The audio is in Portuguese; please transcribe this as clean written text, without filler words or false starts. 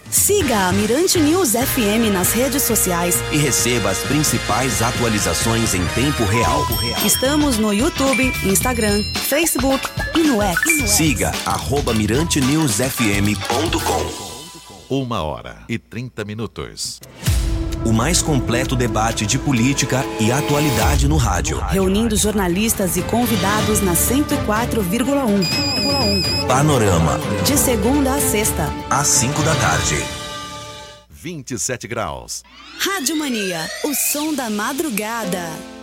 Siga a Mirante News FM nas redes sociais e receba as principais atualizações em tempo real. Estamos no YouTube, Instagram, Facebook e no X. Siga @mirantenewsfm.com. 1h30. O mais completo debate de política e atualidade no rádio. Reunindo jornalistas e convidados na 104,1. Panorama. De segunda a sexta, às 5 da tarde. 27 graus. Rádio Mania, o som da madrugada.